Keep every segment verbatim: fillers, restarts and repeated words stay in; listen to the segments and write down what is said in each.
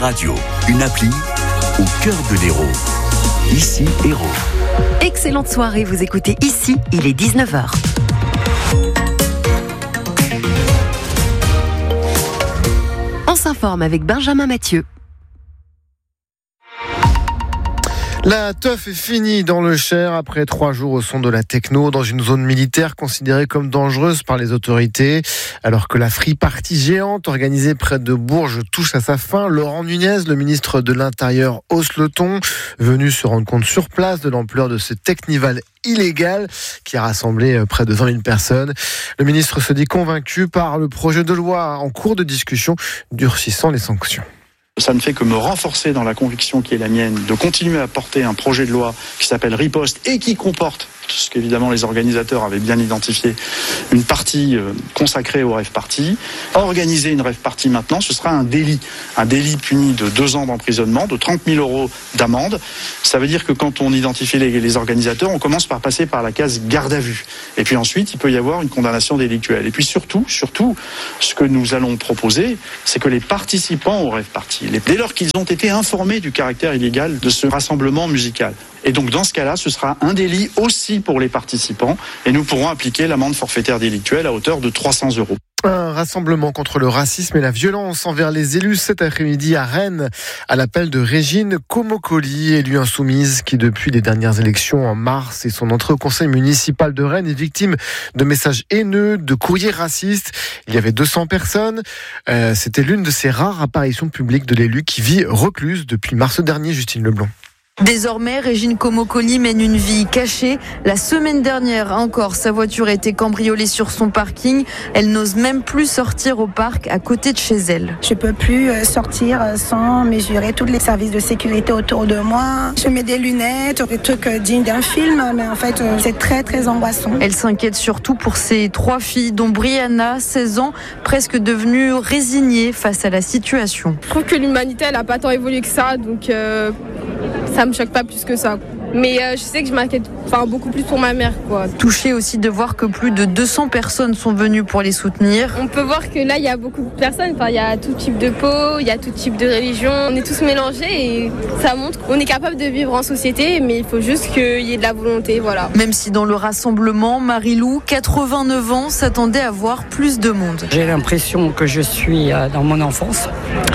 Radio, une appli au cœur de l'Hérault. Ici, Hérault. Excellente soirée, vous écoutez Ici, il est dix-neuf heures. On s'informe avec Benjamin Mathieu. La teuf est finie dans le Cher après trois jours au son de la techno dans une zone militaire considérée comme dangereuse par les autorités. Alors que la free party géante organisée près de Bourges touche à sa fin, Laurent Nunez, le ministre de l'Intérieur, hausse le ton, venu se rendre compte sur place de l'ampleur de ce technival illégal qui a rassemblé près de vingt mille personnes. Le ministre se dit convaincu par le projet de loi en cours de discussion durcissant les sanctions. Ça ne fait que me renforcer dans la conviction qui est la mienne de continuer à porter un projet de loi qui s'appelle Riposte et qui comporte ce qu'évidemment les organisateurs avaient bien identifié, une partie consacrée au rave party. Organiser une rave party maintenant, ce sera un délit. Un délit puni de deux ans d'emprisonnement, de trente mille euros d'amende. Ça veut dire que quand on identifie les, les organisateurs, on commence par passer par la case garde à vue. Et puis ensuite, il peut y avoir une condamnation délictuelle. Et puis surtout, surtout, ce que nous allons proposer, c'est que les participants au rave party, dès lors qu'ils ont été informés du caractère illégal de ce rassemblement musical. Et donc dans ce cas-là, ce sera un délit aussi pour les participants et nous pourrons appliquer l'amende forfaitaire délictuelle à hauteur de trois cents euros. Un rassemblement contre le racisme et la violence envers les élus cet après-midi à Rennes, à l'appel de Régine Comocoli, élue insoumise qui depuis les dernières élections en mars et son entrée au conseil municipal de Rennes est victime de messages haineux, de courriers racistes. Il y avait deux cents personnes. Euh, c'était l'une de ces rares apparitions publiques de l'élu qui vit recluse depuis mars dernier, Justine Leblond. Désormais, Régine Comocoli mène une vie cachée. La semaine dernière encore, sa voiture a été cambriolée sur son parking. Elle n'ose même plus sortir au parc à côté de chez elle. Je peux plus sortir sans mesurer tous les services de sécurité autour de moi. Je mets des lunettes, des trucs dignes d'un film, mais en fait, c'est très très angoissant. Elle s'inquiète surtout pour ses trois filles, dont Brianna, seize ans, presque devenue résignée face à la situation. Je trouve que l'humanité, elle n'a pas tant évolué que ça, donc euh, ça me choque pas plus que ça. Mais euh, je sais que je m'inquiète enfin, beaucoup plus pour ma mère, quoi. Touchée aussi de voir que plus de deux cents personnes sont venues pour les soutenir. On peut voir que là, il y a beaucoup de personnes. Enfin, il y a tout type de peau, il y a tout type de religion. On est tous mélangés et ça montre qu'on est capable de vivre en société, mais il faut juste qu'il y ait de la volonté, voilà. Même si dans le rassemblement, Marie-Lou, quatre-vingt-neuf ans, s'attendait à voir plus de monde. J'ai l'impression que je suis dans mon enfance.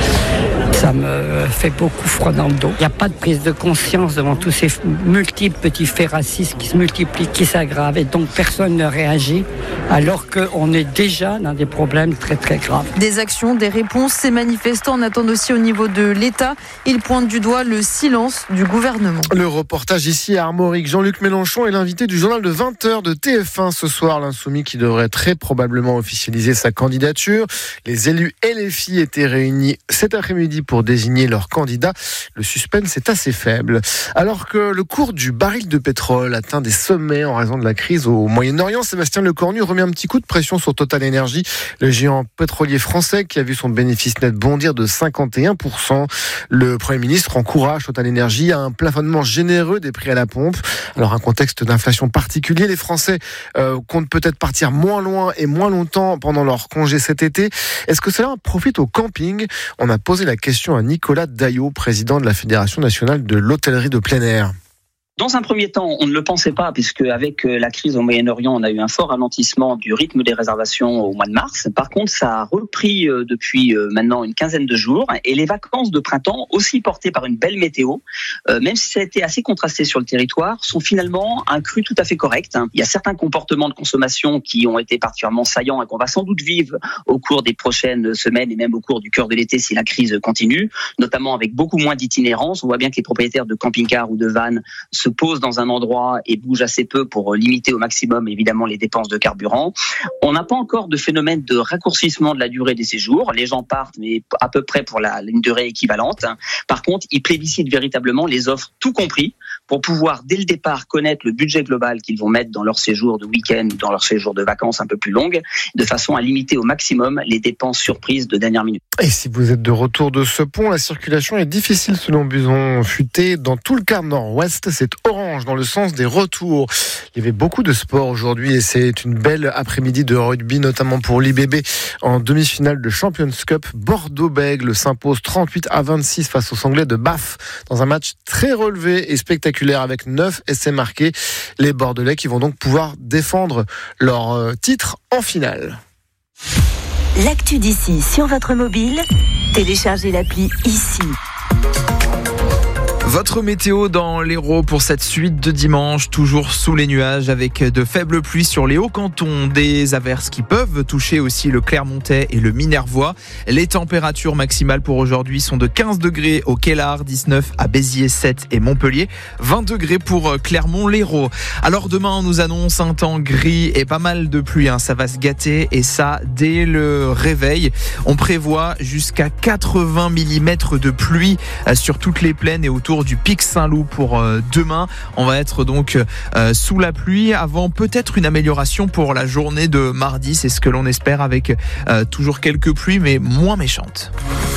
Ça me fait beaucoup froid dans le dos. Il n'y a pas de prise de conscience devant tous ces multiples petits faits racistes qui se multiplient, qui s'aggravent et donc personne ne réagit alors qu'on est déjà dans des problèmes très très graves. Des actions, des réponses, ces manifestants en attendent aussi au niveau de l'État. Ils pointent du doigt le silence du gouvernement. Le reportage ici à Armorique. Jean-Luc Mélenchon est l'invité du journal de vingt heures de T F un ce soir. L'insoumis qui devrait très probablement officialiser sa candidature. Les élus et les filles étaient réunis cet après-midi pour désigner leur candidat. Le suspense est assez faible. Alors que le cours du baril de pétrole atteint des sommets en raison de la crise au Moyen-Orient, Sébastien Lecornu remet un petit coup de pression sur Total Energy, le géant pétrolier français qui a vu son bénéfice net bondir de cinquante et un pour cent. Le Premier ministre encourage Total Energy à un plafonnement généreux des prix à la pompe. Alors un contexte d'inflation particulier, les Français euh, comptent peut-être partir moins loin et moins longtemps pendant leur congé cet été. Est-ce que cela profite au camping ? On a posé la question à Nicolas Daillot, président de la Fédération nationale de l'hôtellerie de plein air. Dans un premier temps, on ne le pensait pas, puisque avec la crise au Moyen-Orient, on a eu un fort ralentissement du rythme des réservations au mois de mars. Par contre, ça a repris depuis maintenant une quinzaine de jours. Et les vacances de printemps, aussi portées par une belle météo, même si ça a été assez contrasté sur le territoire, sont finalement un cru tout à fait correct. Il y a certains comportements de consommation qui ont été particulièrement saillants et qu'on va sans doute vivre au cours des prochaines semaines et même au cours du cœur de l'été si la crise continue, notamment avec beaucoup moins d'itinérance. On voit bien que les propriétaires de camping-cars ou de vannes se posent dans un endroit et bougent assez peu pour limiter au maximum évidemment les dépenses de carburant. On n'a pas encore de phénomène de raccourcissement de la durée des séjours. Les gens partent mais à peu près pour la, une durée équivalente. Par contre, ils plébiscitent véritablement les offres tout compris pour pouvoir dès le départ connaître le budget global qu'ils vont mettre dans leur séjour de week-end ou dans leur séjour de vacances un peu plus longues, de façon à limiter au maximum les dépenses surprises de dernière minute. Et si vous êtes de retour de ce pont, la circulation est difficile selon Buson Futé. Dans tout le quart nord-ouest, c'est orange dans le sens des retours. Il y avait beaucoup de sport aujourd'hui et c'est une belle après-midi de rugby, notamment pour l'I B B en demi-finale de Champions Cup. Bordeaux-Bègles s'impose trente-huit à vingt-six face aux Anglais de Bath dans un match très relevé et spectaculaire avec neuf essais marqués. Les Bordelais qui vont donc pouvoir défendre leur titre en finale. L'actu d'ici sur votre mobile, téléchargez l'appli ici. Votre météo dans l'Hérault pour cette suite de dimanche, toujours sous les nuages avec de faibles pluies sur les hauts cantons, des averses qui peuvent toucher aussi le Clermontais et le Minervois. Les températures maximales pour aujourd'hui sont de quinze degrés au Quellard, dix-neuf à Béziers, sept et Montpellier, vingt degrés pour Clermont-Lérault. Alors demain on nous annonce un temps gris et pas mal de pluie, hein. Ça va se gâter et ça dès le réveil. On prévoit jusqu'à quatre-vingts millimètres de pluie sur toutes les plaines et autour du Pic Saint-Loup pour euh, demain. On va être donc euh, sous la pluie avant peut-être une amélioration pour la journée de mardi. C'est ce que l'on espère avec euh, toujours quelques pluies mais moins méchantes.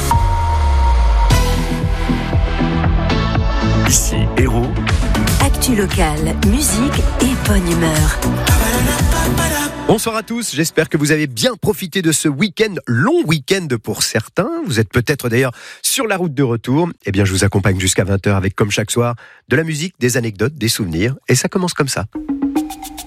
Ici, Hérault. Actu locale, musique et bonne humeur. Bonsoir à tous, j'espère que vous avez bien profité de ce week-end, long week-end pour certains. Vous êtes peut-être d'ailleurs sur la route de retour. Eh bien, je vous accompagne jusqu'à vingt heures avec, comme chaque soir, de la musique, des anecdotes, des souvenirs. Et ça commence comme ça.